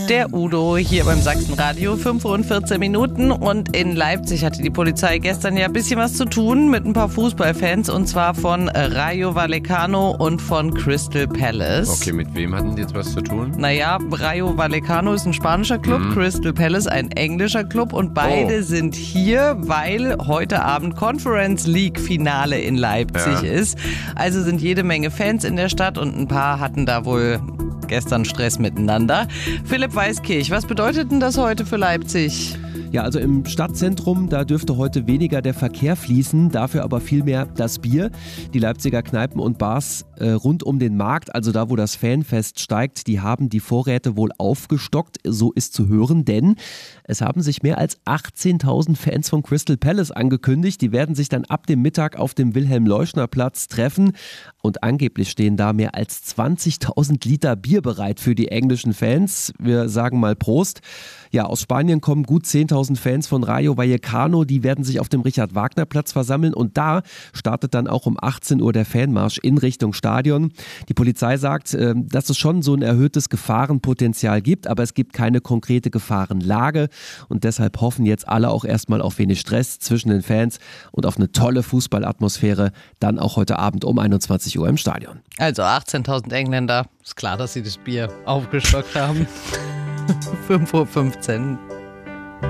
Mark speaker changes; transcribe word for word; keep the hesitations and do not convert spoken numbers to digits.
Speaker 1: Der Udo hier beim Sachsenradio, fünf Uhr und vierzehn Minuten. Und in Leipzig hatte die Polizei gestern ja ein bisschen was zu tun mit ein paar Fußballfans. Und zwar von Rayo Vallecano und von Crystal Palace.
Speaker 2: Okay, mit wem hatten die jetzt was zu tun?
Speaker 1: Naja, Rayo Vallecano ist ein spanischer Club, mhm. Crystal Palace ein englischer Club. Und beide oh. sind hier, weil heute Abend Conference League Finale in Leipzig ja. ist. Also sind jede Menge Fans in der Stadt und ein paar hatten da wohl gestern Stress miteinander. Philipp Weiskirch, was bedeutet denn das heute für Leipzig?
Speaker 3: Ja, also im Stadtzentrum, da dürfte heute weniger der Verkehr fließen, dafür aber viel mehr das Bier. Die Leipziger Kneipen und Bars äh, rund um den Markt, also da, wo das Fanfest steigt, die haben die Vorräte wohl aufgestockt, so ist zu hören, denn es haben sich mehr als achtzehntausend Fans von Crystal Palace angekündigt. Die werden sich dann ab dem Mittag auf dem Wilhelm-Leuschner-Platz treffen und angeblich stehen da mehr als zwanzigtausend Liter Bier bereit für die englischen Fans. Wir sagen mal Prost. Ja, aus Spanien kommen gut zehntausend Fans von Rayo Vallecano, die werden sich auf dem Richard-Wagner-Platz versammeln und da startet dann auch um achtzehn Uhr der Fanmarsch in Richtung Stadion. Die Polizei sagt, dass es schon so ein erhöhtes Gefahrenpotenzial gibt, aber es gibt keine konkrete Gefahrenlage und deshalb hoffen jetzt alle auch erstmal auf wenig Stress zwischen den Fans und auf eine tolle Fußballatmosphäre dann auch heute Abend um einundzwanzig Uhr im Stadion.
Speaker 1: Also achtzehntausend Engländer, ist klar, dass sie das Bier aufgestockt haben. fünf Uhr fünfzehn.